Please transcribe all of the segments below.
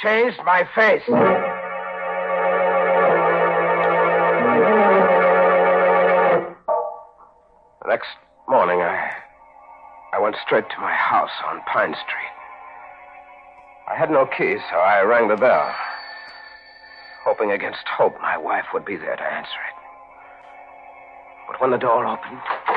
changed my face. The next morning, I went straight to my house on Pine Street. I had no key, so I rang the bell, hoping against hope my wife would be there to answer it. But when the door opened,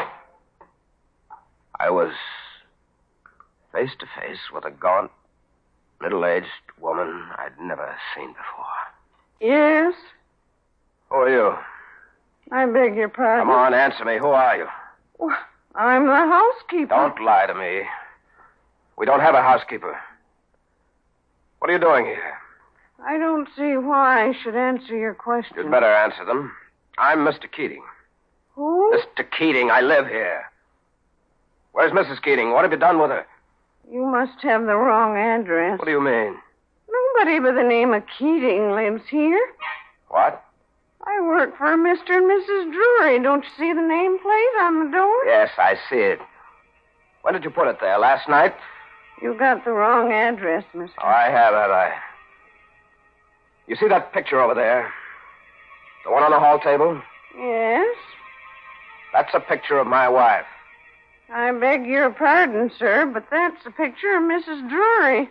I was face to face with a gaunt, middle-aged woman I'd never seen before. Yes? Who are you? I beg your pardon. Come on, answer me. Who are you? Well, I'm the housekeeper. Don't lie to me. We don't have a housekeeper. What are you doing here? I don't see why I should answer your question. You'd better answer them. I'm Mr. Keating. Who? Mr. Keating, I live here. Where's Mrs. Keating? What have you done with her? You must have the wrong address. What do you mean? Nobody by the name of Keating lives here. What? I work for Mr. and Mrs. Drury. Don't you see the nameplate on the door? Yes, I see it. When did you put it there? Last night? You got the wrong address, mister. Oh, I have I? You see that picture over there? The one on the hall table? Yes? That's a picture of my wife. I beg your pardon, sir, but that's a picture of Mrs. Drury.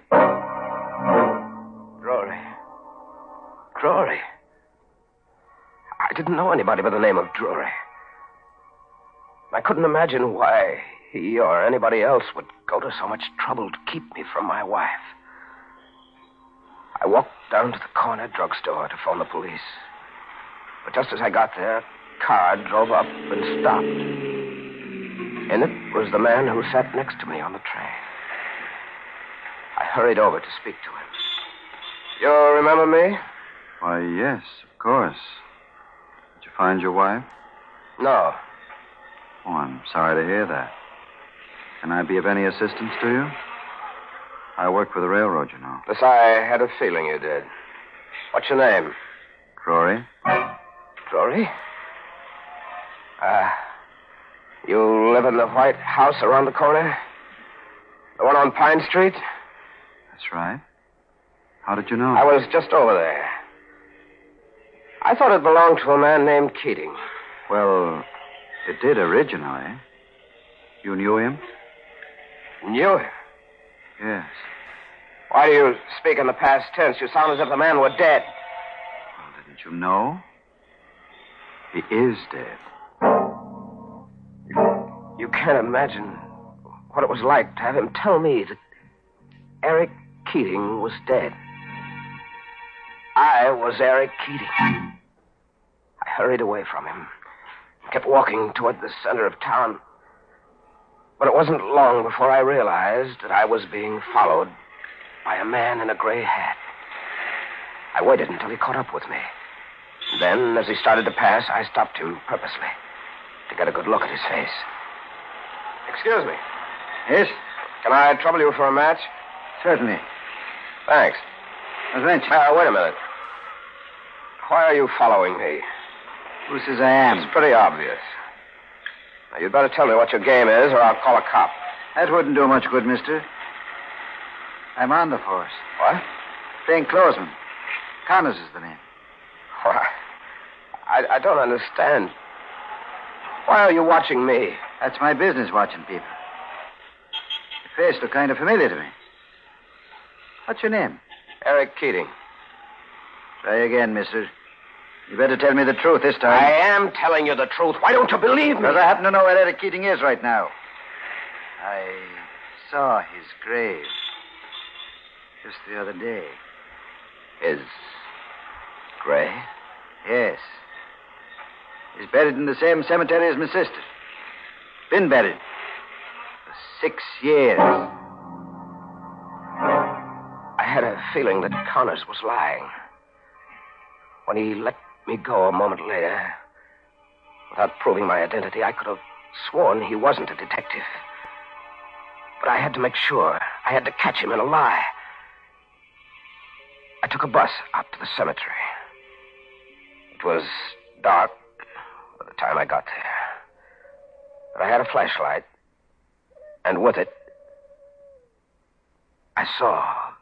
Drury. I didn't know anybody by the name of Drury. I couldn't imagine why he or anybody else would go to so much trouble to keep me from my wife. I walked down to the corner drugstore to phone the police. But just as I got there, a car drove up and stopped. In it was the man who sat next to me on the train. I hurried over to speak to him. You remember me? Why, yes, of course. Did you find your wife? No. Oh, I'm sorry to hear that. Can I be of any assistance to you? I work for the railroad, you know. Yes, I had a feeling you did. What's your name? Drury. Drury? You live in the white house around the corner? The one on Pine Street? That's right. How did you know? I was just over there. I thought it belonged to a man named Keating. Well, it did originally. You knew him? Knew him? Yes. Why do you speak in the past tense? You sound as if the man were dead. Well, didn't you know? He is dead. You can't imagine what it was like to have him tell me that Eric Keating was dead. I was Eric Keating. I hurried away from him, kept walking toward the center of town. But it wasn't long before I realized that I was being followed by a man in a gray hat. I waited until he caught up with me. Then, as he started to pass, I stopped him purposely to get a good look at his face. Excuse me. Yes? Can I trouble you for a match? Certainly. Thanks. Lynch. Wait a minute. Why are you following me? Who says I am? It's pretty obvious. Now, you'd better tell me what your game is, or I'll call a cop. That wouldn't do much good, mister. I'm on the force. What? Plainclothesman. Connors is the name. Why, I don't understand. Why are you watching me? That's my business, watching people. Your face looked kind of familiar to me. What's your name? Eric Keating. Try again, mister. You better tell me the truth this time. I am telling you the truth. Why don't you believe me? Because I happen to know where Eric Keating is right now. I saw his grave just the other day. His grave? Yes. He's buried in the same cemetery as my sister. Been buried for 6 years. I had a feeling that Connors was lying. When he let me go a moment later, without proving my identity, I could have sworn he wasn't a detective. But I had to make sure. I had to catch him in a lie. I took a bus out to the cemetery. It was dark by the time I got there. But I had a flashlight, and with it, I saw